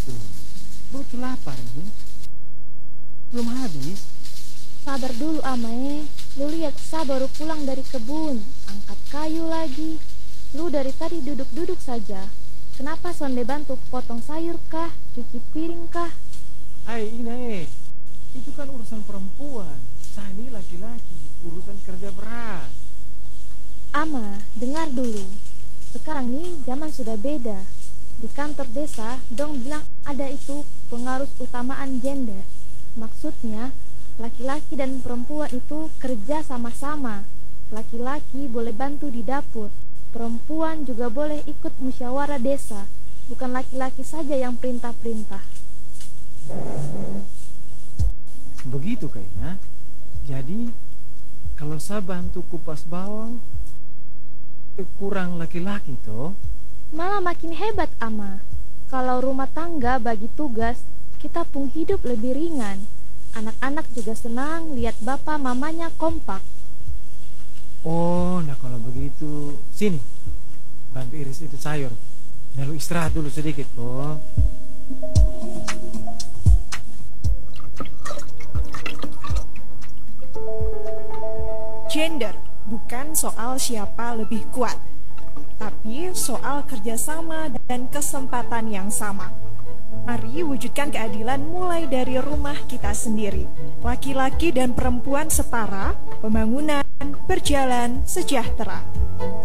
Tuh, perut tuh lapar nih. Belum habis. Sabar dulu Amae. Lu lihat Sa baru pulang dari kebun, angkat kayu lagi. Lu dari tadi duduk-duduk saja. Kenapa sonde bantu potong sayur kah? Cuci piring kah? Hai Ine, itu kan urusan perempuan. Saya ini laki-laki, urusan kerja berat. Ama, dengar dulu. Sekarang nih zaman sudah beda. Di kantor desa, dong bilang ada itu pengaruh utamaan gender. Maksudnya, laki-laki dan perempuan itu kerja sama-sama. Laki-laki boleh bantu di dapur. Perempuan juga boleh ikut musyawarah desa. Bukan laki-laki saja yang perintah-perintah. Begitu kayaknya. Jadi, kalau saya bantu kupas bawang, kurang laki-laki toh. Malah makin hebat Ama. Kalau rumah tangga bagi tugas, kita pun hidup lebih ringan. Anak-anak juga senang lihat bapak mamanya kompak. Oh, nah kalau begitu, sini, bantu iris itu sayur. Lalu istirahat dulu sedikit kok. Gender bukan soal siapa lebih kuat, tapi soal kerjasama dan kesempatan yang sama. Mari wujudkan keadilan mulai dari rumah kita sendiri. Laki-laki dan perempuan setara, pembangunan berjalan sejahtera.